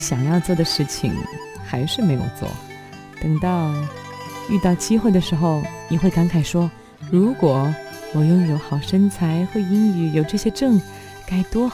想要做的事情还是没有做，等到遇到机会的时候，你会感慨说，如果我拥有好身材，会英语，有这些证，该多